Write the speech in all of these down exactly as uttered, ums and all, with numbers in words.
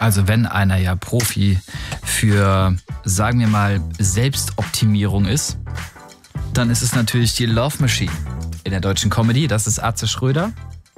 Also wenn einer ja Profi für, sagen wir mal, Selbstoptimierung ist, dann ist es natürlich die Love Machine in der deutschen Comedy. Das ist Atze Schröder.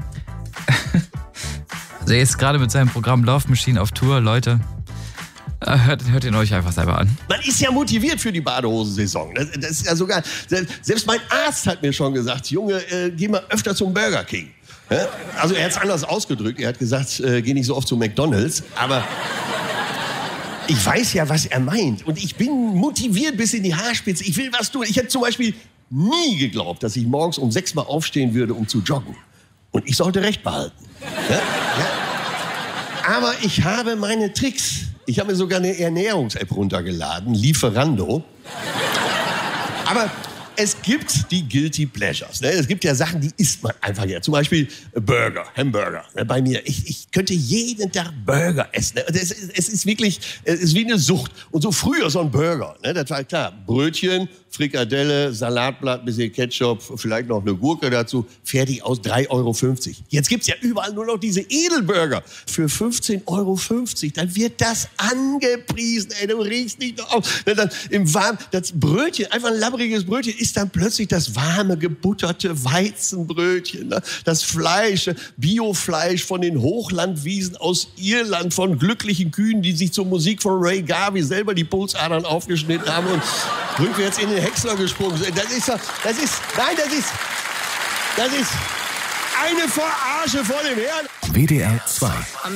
Also er ist gerade mit seinem Programm Love Machine auf Tour. Leute, hört, hört ihn euch einfach selber an. Man ist ja motiviert für die Badehosensaison. Das, das ist ja sogar, selbst mein Arzt hat mir schon gesagt, Junge, äh, geh mal öfter zum Burger King. Ja? Also er hat es anders ausgedrückt. Er hat gesagt, äh, geh nicht so oft zu McDonald's. Aber ich weiß ja, was er meint. Und ich bin motiviert bis in die Haarspitze. Ich will was tun. Ich hätte zum Beispiel nie geglaubt, dass ich morgens um sechs Mal aufstehen würde, um zu joggen. Und ich sollte Recht behalten. Ja? Ja? Aber ich habe meine Tricks. Ich habe mir sogar eine Ernährungs-App runtergeladen, Lieferando. Aber es gibt die Guilty Pleasures. Ne? Es gibt ja Sachen, die isst man einfach ja. Zum Beispiel Burger, Hamburger. Ne? Bei mir, ich, ich könnte jeden Tag Burger essen. Ne? Es, es ist wirklich, es ist wie eine Sucht. Und so früher so ein Burger, ne? Das war klar. Brötchen, Frikadelle, Salatblatt, bisschen Ketchup, vielleicht noch eine Gurke dazu. Fertig aus drei Euro fünfzig. Jetzt gibt's ja überall nur noch diese Edelburger für fünfzehn Euro fünfzig. Dann wird das angepriesen. Ey, du riechst nicht noch auf. Ne? Dann im Warmen, das Brötchen, einfach ein labbriges Brötchen, ist dann plötzlich das warme, gebutterte Weizenbrötchen. Ne? Das Fleisch, Biofleisch von den Hochlandwiesen aus Irland, von glücklichen Kühen, die sich zur Musik von Ray Garvey selber die Pulsadern aufgeschnitten haben und rückwärts in den Häcksler gesprungen sind. Das ist, das ist, nein, das ist, das ist eine Verarsche vor dem Herrn. W D R zwei